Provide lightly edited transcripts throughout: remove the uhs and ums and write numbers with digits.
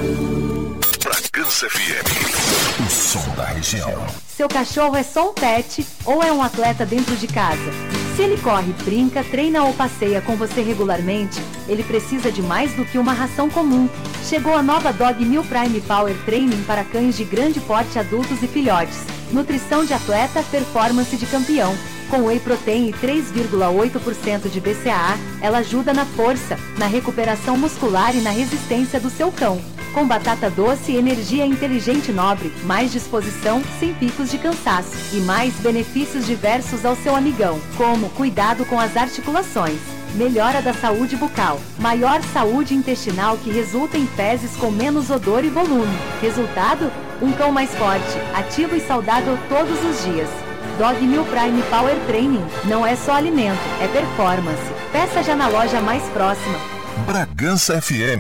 Bragança FM, o som da região. Seu cachorro é só um pet ou é um atleta dentro de casa? Se ele corre, brinca, treina ou passeia com você regularmente, ele precisa de mais do que uma ração comum. Chegou a nova Dog Meal Prime Power Training para cães de grande porte, adultos e filhotes. Nutrição de atleta, performance de campeão. Com whey protein e 3,8% de BCAA, ela ajuda na força, na recuperação muscular e na resistência do seu cão. Com batata doce, energia inteligente e nobre, mais disposição, sem picos de cansaço e mais benefícios diversos ao seu amigão, como cuidado com as articulações, melhora da saúde bucal, maior saúde intestinal que resulta em fezes com menos odor e volume. Resultado? Um cão mais forte, ativo e saudável todos os dias. Dog Meal Prime Power Training não é só alimento, é performance. Peça já na loja mais próxima. Bragança FM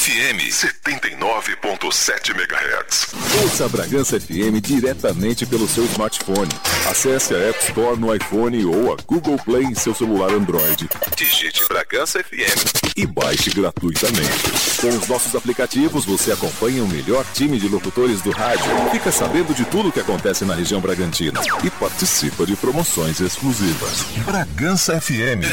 79.7 MHz. Ouça a Bragança FM diretamente pelo seu smartphone. Acesse a App Store no iPhone ou a Google Play em seu celular Android. Digite Bragança FM e baixe gratuitamente. Com os nossos aplicativos, você acompanha o melhor time de locutores do rádio, fica sabendo de tudo o que acontece na região bragantina e participa de promoções exclusivas. Bragança FM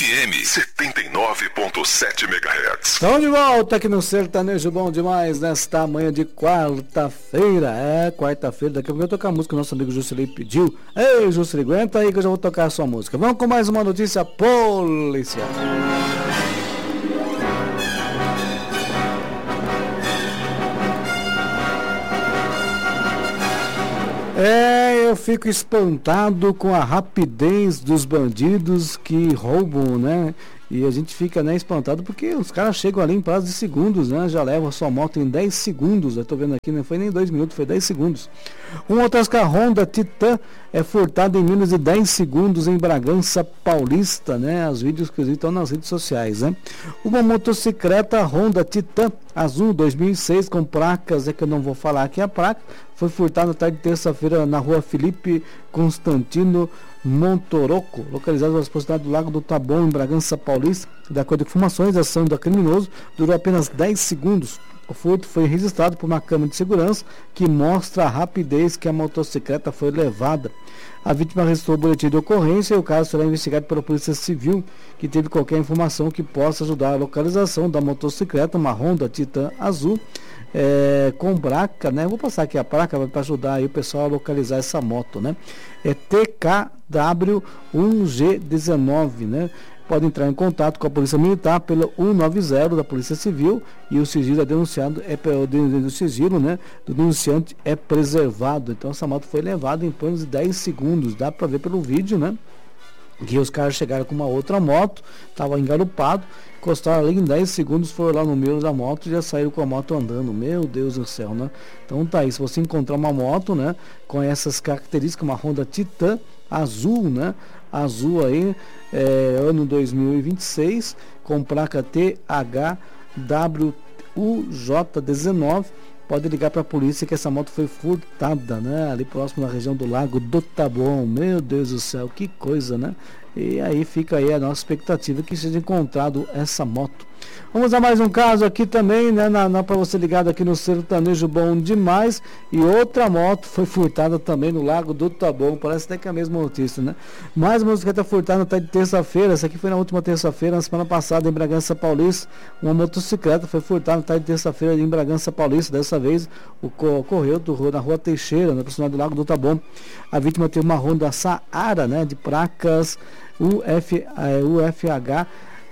79.7 MHz. Estamos de volta aqui no Sertanejo Bom Demais nesta manhã de quarta-feira. Quarta-feira, daqui a pouco eu vou tocar a música que o nosso amigo Juscelino pediu. Ei, Juscelino, aguenta aí que eu já vou tocar a sua música. Vamos com mais uma notícia policial. Eu fico espantado com a rapidez dos bandidos que roubam, né? E a gente fica, né, espantado porque os caras chegam ali em prazo de segundos, né? Já levam a sua moto em 10 segundos. Eu tô vendo aqui, não foi nem 2 minutos, foi 10 segundos. Um Otoscar Honda Titan é furtado em menos de 10 segundos em Bragança Paulista, né? Os vídeos que estão nas redes sociais, né? Uma motocicleta Honda Titan Azul 2006 com placas, que eu não vou falar aqui a placa, foi furtada na tarde de terça-feira na rua Felipe Constantino Montoroco, localizado nas proximidades do Lago do Taboão, em Bragança Paulista. De acordo com informações, a ação do criminoso durou apenas 10 segundos. O furto foi registrado por uma câmera de segurança que mostra a rapidez que a motocicleta foi levada. A vítima registrou o boletim de ocorrência e o caso será investigado pela Polícia Civil, que teve qualquer informação que possa ajudar a localização da motocicleta, uma Honda Titan Azul, com placa, né? Vou passar aqui a placa para ajudar aí o pessoal a localizar essa moto, né? É TKW1G19, né? Pode entrar em contato com a Polícia Militar pelo 190 da Polícia Civil e o sigilo denunciado o sigilo, né, do denunciante é preservado. Então essa moto foi levada em menos de 10 segundos, dá para ver pelo vídeo, né? Que os caras chegaram com uma outra moto, estava engarupado, encostaram ali em 10 segundos, foram lá no meio da moto e já saíram com a moto andando. Meu Deus do céu, né? Então tá aí, se você encontrar uma moto, né, com essas características, uma Honda Titan Azul, né? Azul aí, ano 2026, com placa THWUJ19, pode ligar para a polícia que essa moto foi furtada, né? Ali próximo na região do Lago do Taboão. Meu Deus do céu, que coisa, né? E aí fica aí a nossa expectativa que seja encontrado essa moto. Vamos a mais um caso aqui também, né? Para você ligado aqui no Sertanejo Bom Demais. E outra moto foi furtada também no Lago do Taboão. Parece até que é a mesma notícia, né? Mais uma motocicleta furtada na tarde de terça-feira. Essa aqui foi na última terça-feira, na semana passada, em Bragança Paulista. Uma motocicleta foi furtada na tarde de terça-feira em Bragança Paulista. Dessa vez ocorreu na rua Teixeira, na proximidade do Lago do Taboão. A vítima teve uma Honda Saara, né? De placas UFH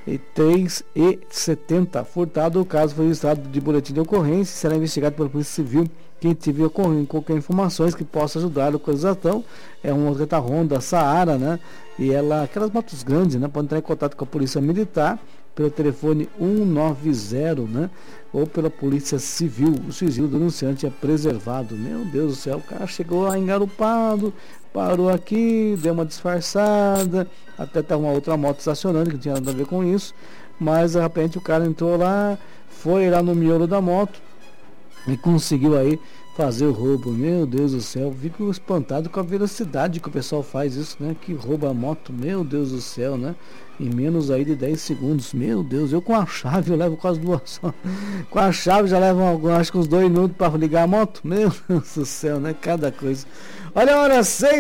3E70. Furtado, o caso foi registrado de boletim de ocorrência e será investigado pela Polícia Civil. Quem tiver qualquer informações que possa ajudar a localização, é uma motocicleta Honda Saara, né? E ela, aquelas motos grandes, né? Pode entrar em contato com a Polícia Militar pelo telefone 190, né? Ou pela Polícia Civil. O sigilo do denunciante é preservado. Meu Deus do céu, o cara chegou lá engarupado, parou aqui, deu uma disfarçada, até tá uma outra moto estacionando, que não tinha nada a ver com isso, mas de repente o cara entrou lá, foi lá no miolo da moto e conseguiu aí fazer o roubo. Meu Deus do céu, fico espantado com a velocidade que o pessoal faz isso, né? Que rouba a moto, meu Deus do céu, né? Em menos aí de 10 segundos. Meu Deus, eu com a chave eu levo quase 2 horas. Com a chave já levo acho que uns 2 minutos para ligar a moto. Meu Deus do céu, né? Cada coisa. Olha a hora,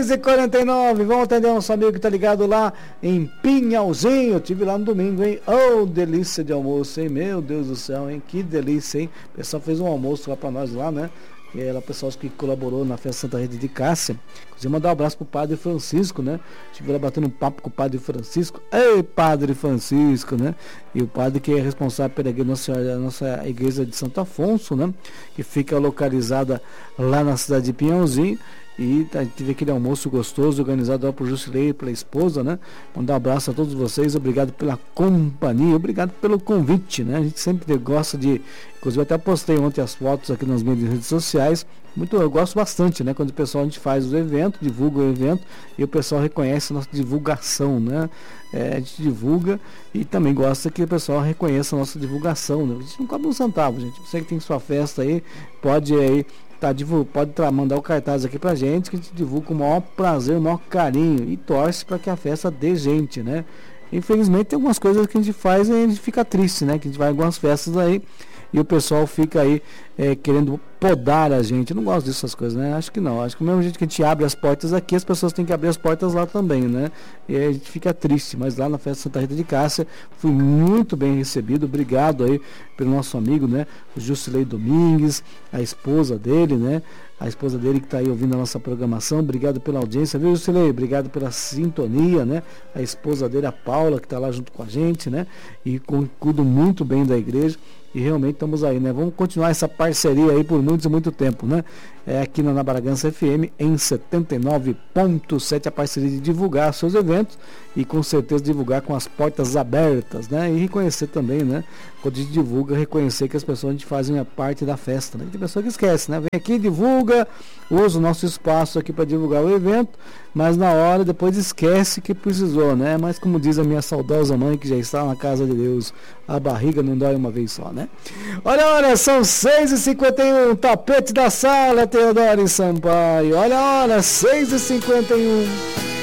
6h49. Vamos atender nosso amigo que tá ligado lá em Pinhalzinho. Eu tive lá no domingo, hein? Oh, delícia de almoço, hein? Meu Deus do céu, hein? Que delícia, hein? O pessoal fez um almoço lá para nós lá, né? Que era o pessoal que colaborou na festa Santa Rita de Cássia. Inclusive mandar um abraço pro Padre Francisco, né? Estive lá batendo um papo com o Padre Francisco. Ei, Padre Francisco, né? E o padre que é responsável pela igreja, nossa igreja de Santo Afonso, né? Que fica localizada lá na cidade de Pinhalzinho. E tive aquele almoço gostoso organizado lá por Jusilei e pela esposa, né? Mandar um abraço a todos vocês, obrigado pela companhia, obrigado pelo convite, né? A gente sempre gosta de, inclusive até postei ontem as fotos aqui nas minhas redes sociais. Eu gosto bastante, né? Quando o pessoal a gente faz o evento, divulga o evento e o pessoal reconhece a nossa divulgação, né? A gente divulga e também gosta que o pessoal reconheça a nossa divulgação, né? A gente não cobra um centavo, gente. Você que tem sua festa aí, pode aí pode mandar o cartaz aqui pra gente, que a gente divulga com o maior prazer, o maior carinho e torce para que a festa dê gente, né? Infelizmente tem algumas coisas que a gente faz e a gente fica triste, né? Que a gente vai em algumas festas aí e o pessoal fica aí querendo podar a gente. Eu não gosto dessas coisas, né? Acho que não. Acho que o mesmo jeito que a gente abre as portas aqui, as pessoas têm que abrir as portas lá também, né? E aí a gente fica triste. Mas lá na festa Santa Rita de Cássia fui muito bem recebido. Obrigado aí pelo nosso amigo, né? O Jusilei Domingues, a esposa dele, né? A esposa dele que está aí ouvindo a nossa programação. Obrigado pela audiência, viu, Jusilei? Obrigado pela sintonia, né? A esposa dele, a Paula, que está lá junto com a gente, né? E cuido muito bem da igreja. E realmente estamos aí, né? Vamos continuar essa parceria aí por muito tempo, né? Aqui na Bragança FM em 79.7, a parceria de divulgar seus eventos e com certeza divulgar com as portas abertas, né? E reconhecer também, né? Quando a gente divulga, reconhecer que as pessoas a gente fazem a parte da festa, né? Tem pessoa que esquece, né? Vem aqui, divulga, usa o nosso espaço aqui para divulgar o evento, mas na hora depois esquece que precisou, né? Mas como diz a minha saudosa mãe que já está na casa de Deus, a barriga não dói uma vez só, né? Olha, são 6h51, tapete da sala, Teodoro Sampaio. Olha a hora, 6h51.